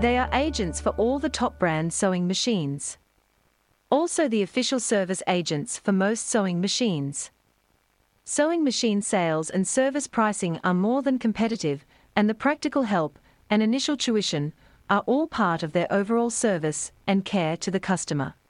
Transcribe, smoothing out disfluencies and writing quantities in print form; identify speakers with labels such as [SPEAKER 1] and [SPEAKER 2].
[SPEAKER 1] They are agents for all the top brand sewing machines. Also the official service agents for most sewing machines. Sewing machine sales and service pricing are more than competitive, and the practical help and initial tuition are all part of their overall service and care to the customer.